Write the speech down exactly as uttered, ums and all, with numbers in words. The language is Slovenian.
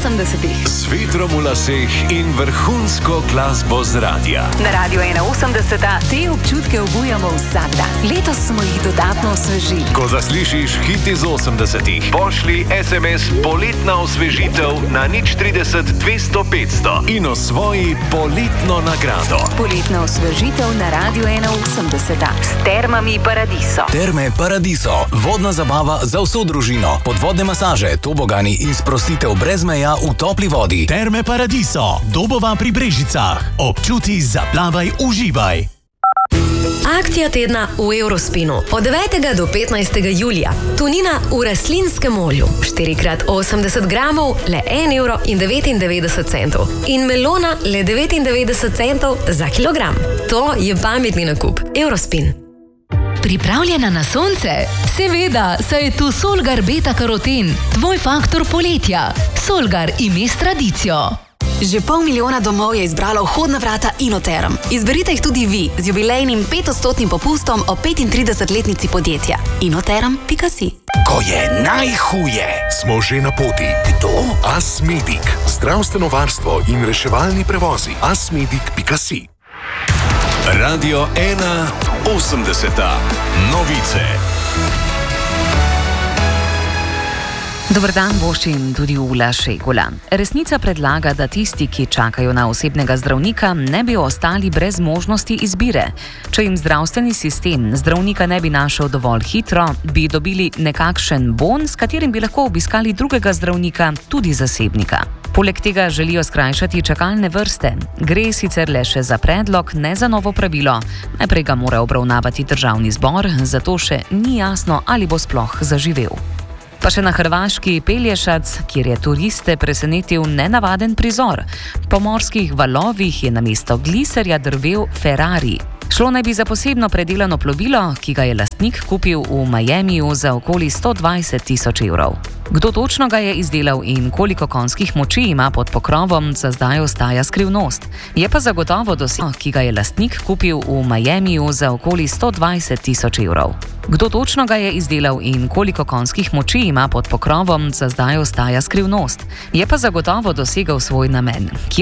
osemdesetih. S vetrom v laseh in vrhunsko glasbo z radia. Na Radiu ena osemdeset te občutke obujamo vsak dan. Letos smo jih dodatno osvežili. Ko zaslišiš hit iz osemdesetih, pošli es em es Poletna osvežitev na nič trideset dvesto petsto in osvoji poletno nagrado. Poletna osvežitev na Radiu ena osemdeset s Termami Paradiso. Terme Paradiso. Vodna zabava za vso družino. Podvodne masaže, tobogani in sprostitev brez meja v topli vodi. Terme Paradiso. Dobova pri Brežicah. Občuti, zaplavaj, uživaj. Akcija tedna v Eurospinu. Od devetega do petnajstega julija. Tunina v rastlinskem olju. štiri krat osemdeset gramov, le en evro in devetindevetdeset centov. In melona le devetindevetdeset centov za kilogram. To je pametni nakup. Eurospin. Pripravljena na sonce? Seveda, saj je tu Solgar beta-karoten, tvoj faktor poletja. Solgar ime s tradicijo. Že pol milijona domov je izbralo vhodna vrata Inoterm. Izberite jih tudi vi z jubilejnim petodstotnim popustom o petintridesetletnici podjetja. inoterm pika si. Ko je najhuje, smo že na poti. Kdo? Asmedic. Zdravstveno varstvo in reševalni prevozi. asmedic pika si. Radio ena osemdeset. Novice. Dober dan, voščim tudi Ula Šegula. Resnica predlaga, da tisti, ki čakajo na osebnega zdravnika, ne bi ostali brez možnosti izbire. Če jim zdravstveni sistem zdravnika ne bi našel dovolj hitro, bi dobili nekakšen bon, s katerim bi lahko obiskali drugega zdravnika, tudi zasebnika. Poleg tega želijo skrajšati čakalne vrste. Gre sicer le še za predlog, ne za novo pravilo. Najprej ga mora obravnavati državni zbor, zato še ni jasno, ali bo sploh zaživel. Pa še na hrvaški Pelješac, kjer je turiste presenetil nenavaden prizor. Po morskih valovih je namesto gliserja drvel Ferrari. Šlo naj bi za posebno predelano plovilo, ki ga je lastnik kupil v Miamiju za okoli sto dvajset tisoč evrov. Kdo točno ga je izdelal in koliko konjskih moči ima pod pokrovom, za zdaj ostaja skrivnost. Je pa zagotovo dosegel, ki ga je lastnik kupil v Miamiju za okoli sto dvajset tisoč evrov. Kdo točno ga je izdelal in koliko konjskih moči ima pod pokrovom, za zdaj ostaja skrivnost. Je pa zagotovo dosegel svoj namen.